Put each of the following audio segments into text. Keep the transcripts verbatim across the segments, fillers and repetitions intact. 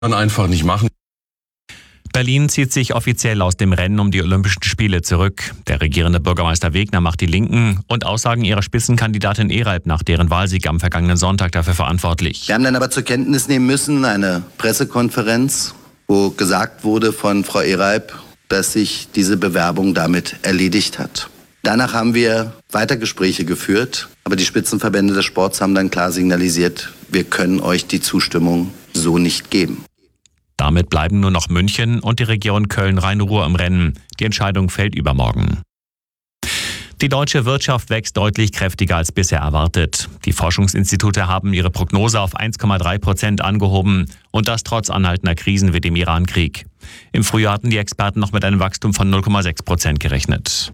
man einfach nicht machen. Berlin zieht sich offiziell aus dem Rennen um die Olympischen Spiele zurück. Der regierende Bürgermeister Wegner macht die Linken und Aussagen ihrer Spitzenkandidatin Eralp nach deren Wahlsieg am vergangenen Sonntag dafür verantwortlich. Wir haben dann aber zur Kenntnis nehmen müssen, eine Pressekonferenz, wo gesagt wurde von Frau Eralp, dass sich diese Bewerbung damit erledigt hat. Danach haben wir weiter Gespräche geführt, aber die Spitzenverbände des Sports haben dann klar signalisiert, wir können euch die Zustimmung so nicht geben. Damit bleiben nur noch München und die Region Köln-Rhein-Ruhr im Rennen. Die Entscheidung fällt übermorgen. Die deutsche Wirtschaft wächst deutlich kräftiger als bisher erwartet. Die Forschungsinstitute haben ihre Prognose auf eins Komma drei Prozent angehoben und das trotz anhaltender Krisen wie dem Iran-Krieg. Im Frühjahr hatten die Experten noch mit einem Wachstum von null Komma sechs Prozent gerechnet.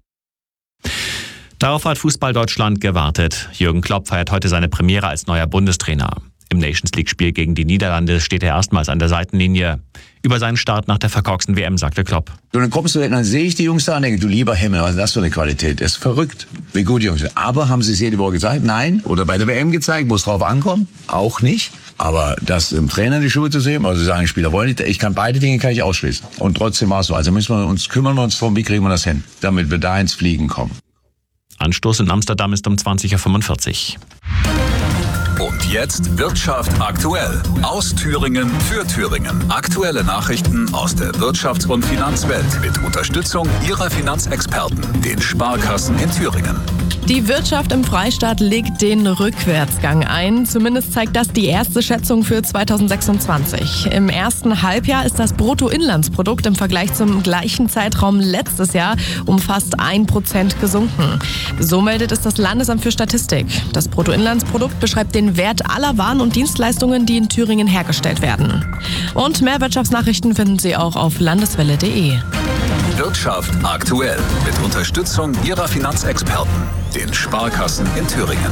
Darauf hat Fußball Deutschland gewartet. Jürgen Klopp feiert heute seine Premiere als neuer Bundestrainer. Im Nations-League-Spiel gegen die Niederlande steht er erstmals an der Seitenlinie. Über seinen Start nach der verkorksten W M sagte Klopp. So, dann kommst du weg, dann sehe ich die Jungs da und denke, du lieber Himmel, was ist das für eine Qualität? Das ist verrückt, wie gut die Jungs sind. Aber haben sie es jede Woche gezeigt? Nein. Oder bei der W M gezeigt, wo es drauf ankommt? Auch nicht. Aber das im Trainer die Schuhe zu sehen, also sagen, die Spieler wollen nicht, ich kann beide Dinge kann ich ausschließen. Und trotzdem war es so. Also müssen wir uns kümmern wir uns darum, wie kriegen wir das hin, damit wir da ins Fliegen kommen. Anstoß in Amsterdam ist um zwanzig Uhr fünfundvierzig. Und jetzt Wirtschaft aktuell. Aus Thüringen für Thüringen. Aktuelle Nachrichten aus der Wirtschafts- und Finanzwelt mit Unterstützung Ihrer Finanzexperten, den Sparkassen in Thüringen. Die Wirtschaft im Freistaat legt den Rückwärtsgang ein. Zumindest zeigt das die erste Schätzung für zweitausendsechsundzwanzig. Im ersten Halbjahr ist das Bruttoinlandsprodukt im Vergleich zum gleichen Zeitraum letztes Jahr um fast ein Prozent gesunken. So meldet es das Landesamt für Statistik. Das Bruttoinlandsprodukt beschreibt den Wert aller Waren und Dienstleistungen, die in Thüringen hergestellt werden. Und mehr Wirtschaftsnachrichten finden Sie auch auf landeswelle punkt de. Wirtschaft aktuell mit Unterstützung Ihrer Finanzexperten, den Sparkassen in Thüringen.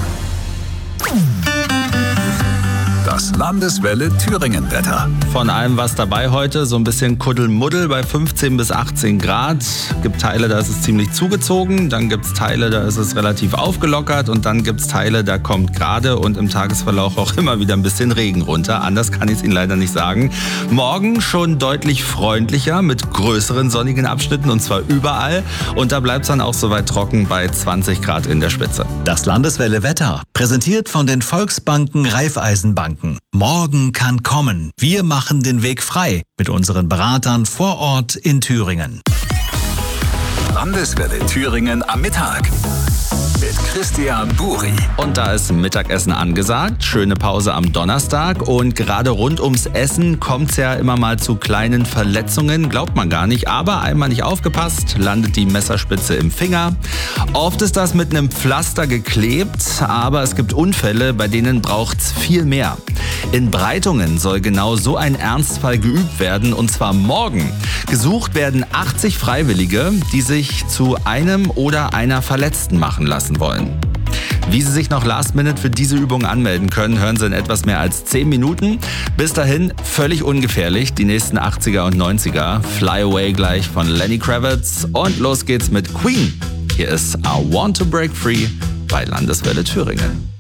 Das Landeswelle Thüringen-Wetter. Von allem was dabei heute, so ein bisschen Kuddelmuddel bei fünfzehn bis achtzehn Grad. Gibt Teile, da ist es ziemlich zugezogen, dann gibt es Teile, da ist es relativ aufgelockert und dann gibt es Teile, da kommt gerade und im Tagesverlauf auch immer wieder ein bisschen Regen runter. Anders kann ich es Ihnen leider nicht sagen. Morgen schon deutlich freundlicher mit größeren sonnigen Abschnitten und zwar überall. Und da bleibt es dann auch soweit trocken bei zwanzig Grad in der Spitze. Das Landeswelle Wetter, präsentiert von den Volksbanken Raiffeisenbanken. Morgen kann kommen. Wir machen den Weg frei mit unseren Beratern vor Ort in Thüringen. Landeswelle Thüringen am Mittag. Mit Christian Buri. Und da ist Mittagessen angesagt. Schöne Pause am Donnerstag. Und gerade rund ums Essen kommt es ja immer mal zu kleinen Verletzungen. Glaubt man gar nicht. Aber einmal nicht aufgepasst, landet die Messerspitze im Finger. Oft ist das mit einem Pflaster geklebt. Aber es gibt Unfälle, bei denen braucht es viel mehr. In Breitungen soll genau so ein Ernstfall geübt werden. Und zwar morgen. Gesucht werden achtzig Freiwillige, die sich zu einem oder einer Verletzten machen lassen wollen. Wie Sie sich noch last minute für diese Übung anmelden können, hören Sie in etwas mehr als zehn Minuten. Bis dahin völlig ungefährlich, die nächsten achtziger und neunziger. Fly Away gleich von Lenny Kravitz und los geht's mit Queen. Hier ist I Want to Break Free bei Landeswelle Thüringen.